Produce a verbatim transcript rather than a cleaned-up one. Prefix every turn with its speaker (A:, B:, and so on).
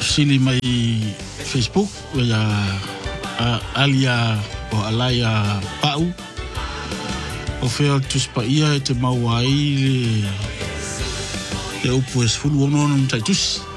A: sili mai Facebook ya alia o alaya pau o feo tuspa ia e te mauai le le upu e sfulu ono no mtaitus